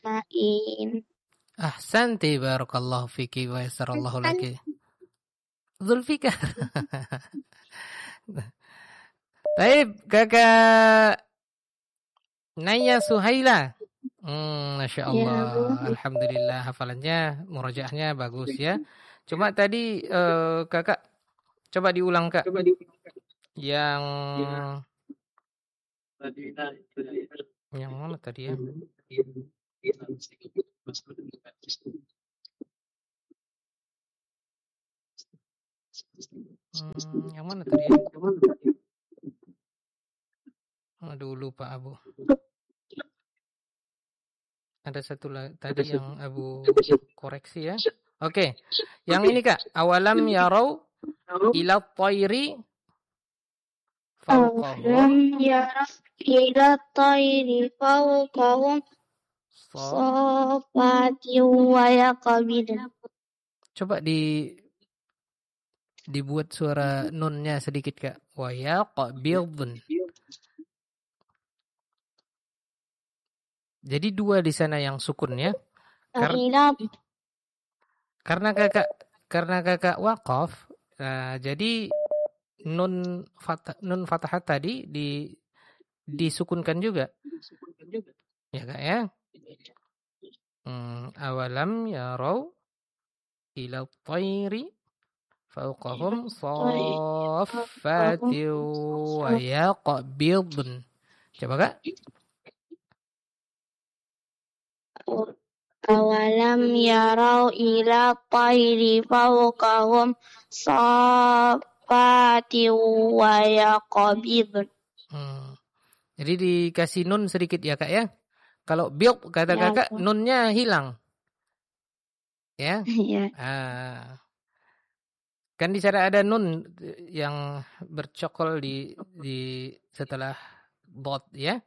Ain. Ahsanti barakallahu fiki wa yassarallahu laki. Zulfikar. Baik, Kakak Naya Suhaila. Masya Allah. Ya, Alhamdulillah hafalannya, murajaahnya bagus ya. Cuma tadi Kakak coba diulang Kak. Yang mana tadi ya? Yang mana tadi ya? Aduh lupa Abu. Ada satu tadi yang Abu koreksi ya. Oke. Yang ini Kak, awalam yarau ila tayri fawqahum ila tayri fawqahum safati wa yaqbid. Coba dibuat suara nunnya sedikit Kak. Wa yaqbidun. Jadi dua di sana yang sukun ya. Karena kakak waqaf, jadi nun fathah tadi disukunkan juga. Ya Kak ya. Awalam yarau ila tayri fawqahum saffati wa yaqbidun. Coba Kak. Awalam yarau ila tayri fawqahum saffati wa yaqbidun. Jadi dikasih nun sedikit ya Kak ya. Kalau bild kata Kakak nunnya hilang. Ya. Iya. Kan di sana ada nun yang bercokol di setelah bot ya.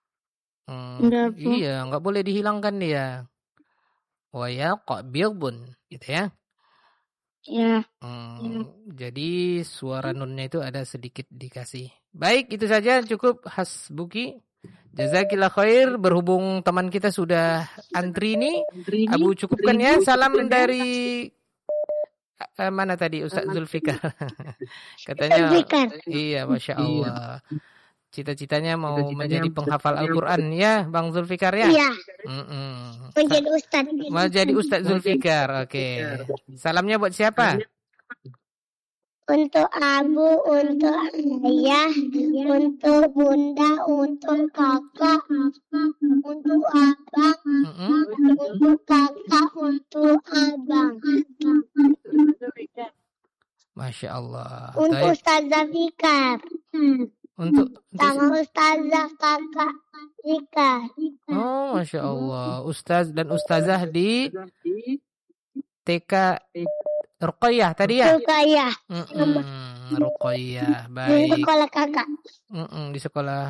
Iya, enggak boleh dihilangkan dia. Wa yaqbidun gitu ya. Ya. Jadi suara nunnya itu ada sedikit dikasih. Baik, itu saja cukup hasbuki. Jazakillah khair. Berhubung teman kita sudah antri nih, Abu cukupkan ya. Salam dari mana tadi Ustaz Zulfikar? Katanya iya, Masya Allah. Cita-citanya mau menjadi penghafal Al-Quran ya Bang Zulfikar ya? Iya. Menjadi Ustaz. Mau jadi Ustaz Zulfikar. Oke. Salamnya buat siapa? Untuk Abu, untuk ayah, untuk bunda, untuk kakak, untuk abang, untuk kakak, untuk abang. Masya Allah. Untuk Ustazah Fikar. Untuk sama Ustazah kakak Fikar. Oh, Masya Allah. Ustaz dan Ustazah di TK Ruqayyah tadi ya? Ruqayyah. Ruqayyah, baik. Di sekolah kakak. Di sekolah.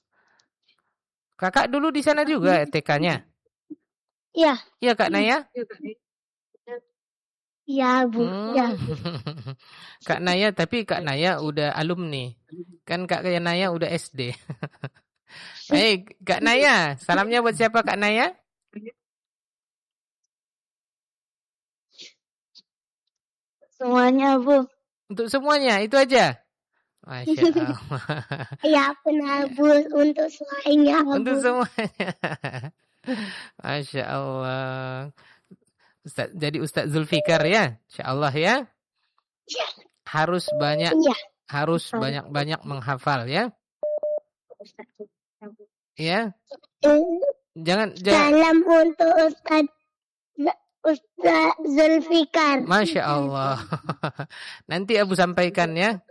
Kakak dulu di sana juga TK-nya? Iya. Iya Kak Naya? Iya Bu. Ya. Kak Naya, tapi Kak Naya udah alumni. Kan Kak Naya udah SD. Baik, Kak Naya. Salamnya buat siapa Kak Naya? Semuanya Bu. Untuk semuanya, itu aja? Masya Allah. Ya benar Bu, untuk semuanya Bu. Untuk semuanya. Masya Allah. Jadi Ustaz Zulfikar ya? Insya Allah ya? Ya. Harus banyak menghafal ya? Ya? Jangan. Salam untuk Ustaz Zulfikar. Masya Allah. Nanti Abu sampaikan ya.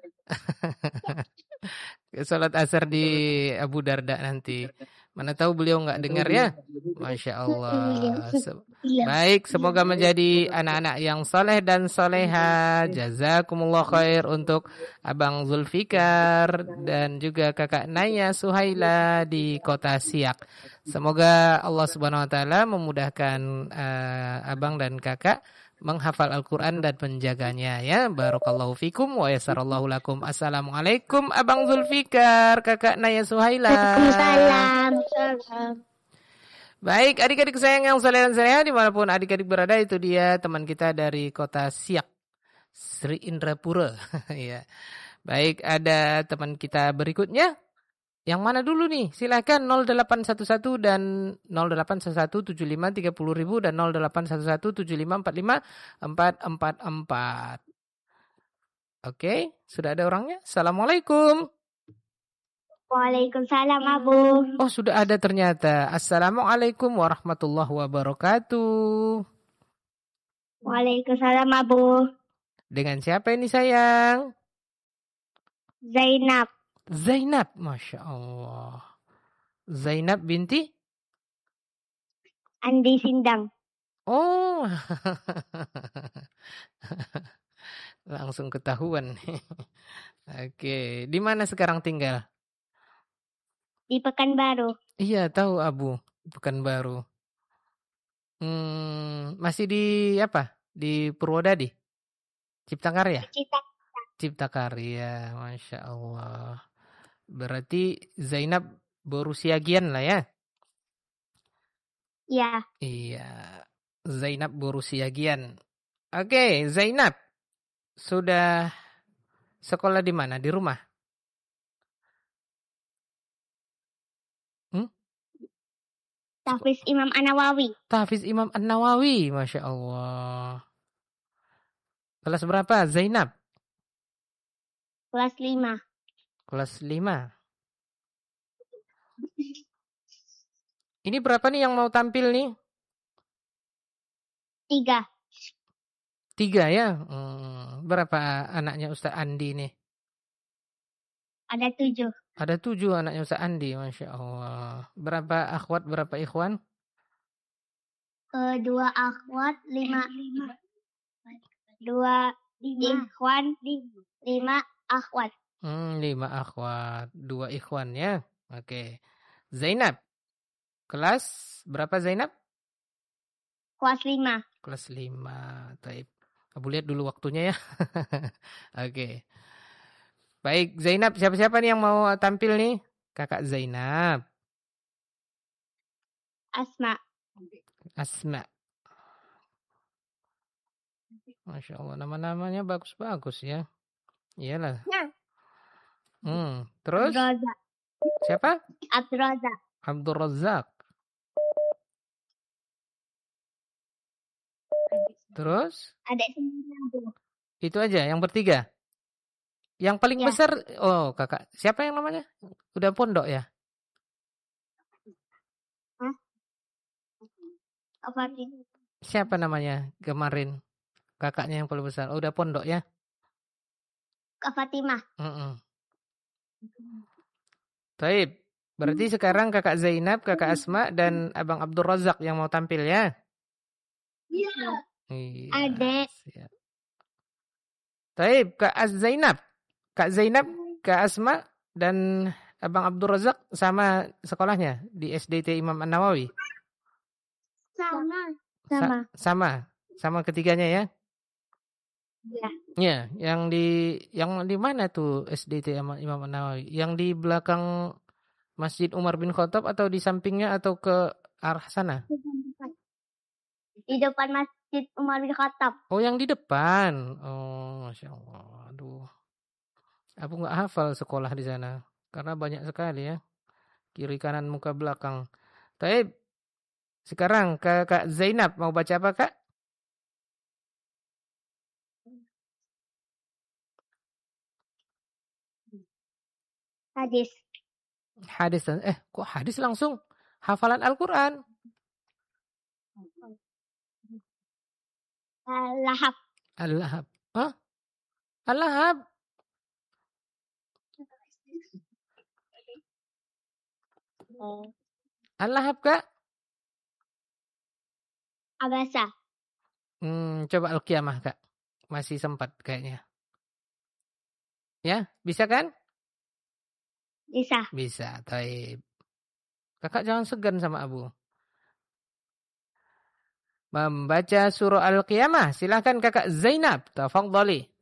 Salat asar di Abu Darda nanti. Mana tahu beliau nggak dengar ya. Masya Allah. Baik, semoga menjadi anak-anak yang soleh dan soleha. Jazakumullah khair untuk Abang Zulfikar dan juga Kakak Naya Suhaila di Kota Siak. Semoga Allah Subhanahu Wa Taala memudahkan Abang dan Kakak menghafal Al-Quran dan menjaganya ya. Barakallahu fikum wa yassarallahu lakum. Assalamualaikum Abang Zulfikar, Kakak Naya Suhaila. Waalaikumsalam. Baik, adik-adik sayang yang saleh dan saleha dimanapun adik-adik berada, itu dia teman kita dari kota Siak, Sri Indrapura. Ya. Baik, ada teman kita berikutnya. Yang mana dulu nih? Silakan 0811 dan 08117530.000 dan 081175454444. Oke, sudah ada orangnya. Assalamualaikum. Waalaikumsalam, Abu. Oh, sudah ada ternyata. Assalamualaikum warahmatullahi wabarakatuh. Waalaikumsalam, Abu. Dengan siapa ini sayang? Zainab. Zainab, Masya Allah. Zainab binti? Andi Sindang. Oh, langsung ketahuan. Oke, di mana sekarang tinggal? Di Pekanbaru. Iya, tahu Abu, Pekanbaru. Masih di apa? Di Purwodadi? Ciptakarya? Ciptakarya, Masya Allah. Berarti Zainab berusia gian lah ya? Iya. Iya, Zainab berusia gian. Oke, Zainab. Sudah sekolah di mana? Di rumah? Tahfiz Imam An-Nawawi. Tahfiz Imam An-Nawawi, Masya Allah. Kelas berapa, Zainab? Kelas 5. Kelas 5. Ini berapa nih yang mau tampil nih? 3. 3 ya? Berapa anaknya Ustaz Andi nih? Ada 7. Ada 7 anaknya Ustaz Andi, Masya Allah. Berapa akhwat, berapa ikhwan? 2 akhwat, 5. 2 ikhwan, 5 akhwat. 5 akhwat, 2 ikhwan ya. Oke. Zainab. Kelas berapa Zainab? Kelas 5. Kelas 5. Taib. Abu lihat dulu waktunya ya. Oke. Baik, Zainab, siapa-siapa nih yang mau tampil nih? Kakak Zainab. Asma. Asma. Masya Allah, nama-namanya bagus-bagus ya. Iyalah. Terus? Abdurrazak. Siapa? Abdurrazak. Abdurrazak. Terus? Ada 9. Itu aja, yang bertiga? Yang paling Ya. besar, oh kakak. Siapa yang namanya? Udah pondok ya? Hah? Apa sih? Siapa namanya kemarin? Kakaknya yang paling besar. Oh, udah pondok ya? Kak Fatimah. Taib. Berarti sekarang kakak Zainab, kakak Asma, dan abang Abdurrazak yang mau tampil ya? Iya. Iya. Adek. Siap. Taib, Kak Zainab. Kak Zainab, Kak Asma, dan abang Abdurrazak sama sekolahnya di SDT Imam An-Nawawi? Sama. Sama ketiganya ya? Ya. Ya, yang di mana tuh SDT Imam An-Nawawi? Yang di belakang Masjid Umar bin Khattab atau di sampingnya atau ke arah sana? Di depan Masjid Umar bin Khattab. Oh, yang di depan. Oh, Masya Allah. Aduh. Aku nggak hafal sekolah di sana. Karena banyak sekali ya. Kiri kanan muka belakang. Taib. Sekarang Kak Zainab mau baca apa Kak? Hadis. Hadis. Kok hadis langsung? Hafalan Al-Quran. Lahab. Al-Lahab. Hah? Al-Lahab. Al-Lahab Kak? Abasa. Coba Al-Qiyamah Kak. Masih sempat kayaknya. Ya, bisa kan? Bisa. Bisa, taib. Kakak jangan segan sama Abu. Membaca surah Al-Qiyamah. Silakan Kakak Zainab. Tafadhali.